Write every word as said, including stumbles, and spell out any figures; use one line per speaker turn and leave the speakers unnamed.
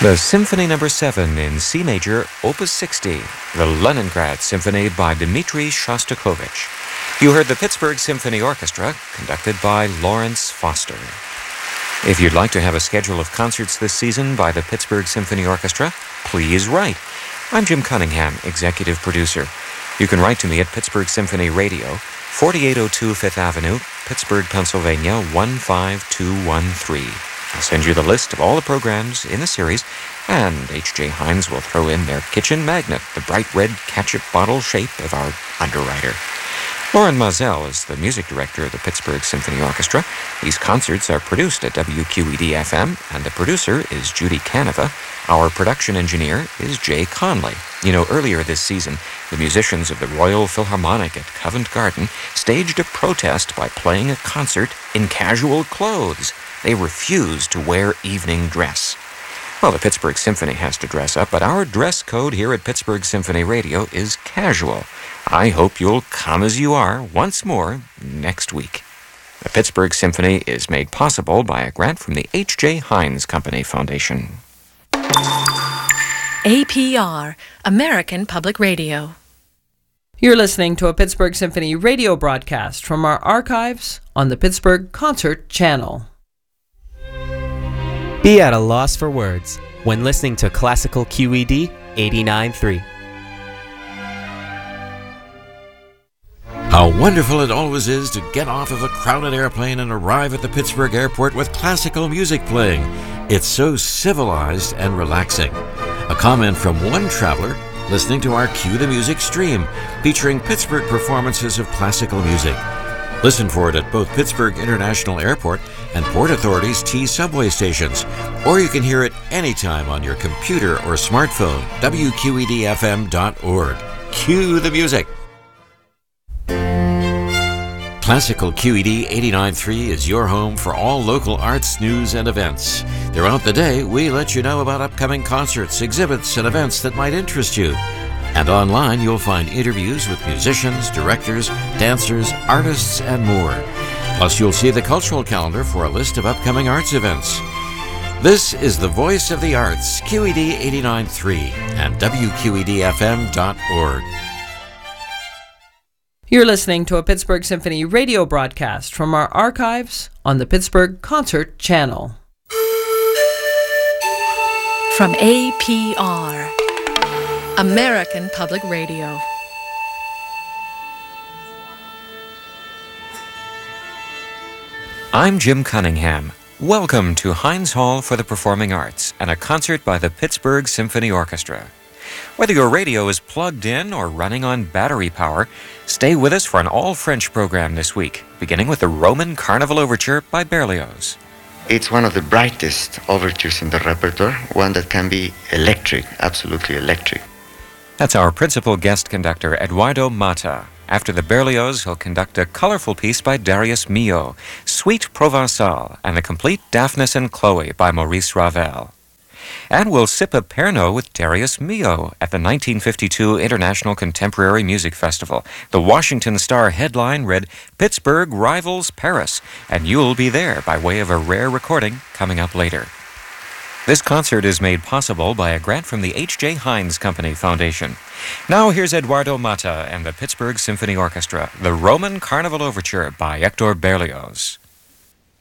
The Symphony Number seven in C Major, Opus sixty, the Leningrad Symphony by Dmitri Shostakovich. You heard the Pittsburgh Symphony Orchestra, conducted by Lawrence Foster. If you'd like to have a schedule of concerts this season by the Pittsburgh Symphony Orchestra, please write. I'm Jim Cunningham, executive producer. You can write to me at Pittsburgh Symphony Radio, forty-eight oh two Fifth Avenue, Pittsburgh, Pennsylvania, one five two one three. I'll send you the list of all the programs in the series, and H J Heinz will throw in their kitchen magnet, the bright red ketchup bottle shape of our underwriter. Lauren Mazel is the music director of the Pittsburgh Symphony Orchestra. These concerts are produced at W Q E D F M, and the producer is Judy Canova. Our production engineer is Jay Conley. You know, earlier this season, the musicians of the Royal Philharmonic at Covent Garden staged a protest by playing a concert in casual clothes. They refused to wear evening dress. Well, the Pittsburgh Symphony has to dress up, but our dress code here at Pittsburgh Symphony Radio is casual. I hope you'll come as you are once more next week. The Pittsburgh Symphony is made possible by a grant from the H J Heinz Company Foundation.
A P R, American Public Radio.
You're listening to a Pittsburgh Symphony radio broadcast from our archives on the Pittsburgh Concert Channel.
Be at a loss for words when listening to Classical Q E D eighty-nine point three.
How wonderful it always is to get off of a crowded airplane and arrive at the Pittsburgh airport with classical music playing. It's so civilized and relaxing. A comment from one traveler listening to our Cue the Music stream featuring Pittsburgh performances of classical music. Listen for it at both Pittsburgh International Airport and Port Authority's T subway stations, or you can hear it anytime on your computer or smartphone. W Q E D F M dot org. Cue the music. Classical Q E D eighty-nine point three is your home for all local arts, news, and events. Throughout the day, we let you know about upcoming concerts, exhibits, and events that might interest you. And online, you'll find interviews with musicians, directors, dancers, artists, and more. Plus, you'll see the cultural calendar for a list of upcoming arts events. This is the Voice of the Arts, Q E D eighty-nine point three and W Q E D F M dot org.
You're listening to a Pittsburgh Symphony radio broadcast from our archives on the Pittsburgh Concert Channel.
From A P R, American Public Radio.
I'm Jim Cunningham. Welcome to Heinz Hall for the Performing Arts and a concert by the Pittsburgh Symphony Orchestra. Whether your radio is plugged in or running on battery power, stay with us for an all-French program this week, beginning with the Roman Carnival Overture by Berlioz.
It's one of the brightest overtures in the repertoire, one that can be electric, absolutely electric.
That's our principal guest conductor, Eduardo Mata. After the Berlioz, he'll conduct a colorful piece by Darius Milhaud, Suite Provençale, and the complete Daphnis and Chloe by Maurice Ravel. And we'll sip a Pernod with Darius Milhaud at the nineteen fifty-two International Contemporary Music Festival. The Washington Star headline read, Pittsburgh rivals Paris, and you'll be there by way of a rare recording coming up later. This concert is made possible by a grant from the H J Heinz Company Foundation. Now here's Eduardo Mata and the Pittsburgh Symphony Orchestra, the Roman Carnival Overture by Hector Berlioz.